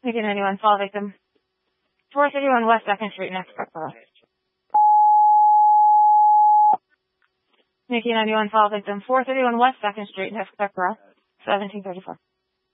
Nikki 91, fall victim. 431 West 2nd Street, next Buckborough. Nikki 91, fall victim. 431 West 2nd Street, next Buckborough. 1734.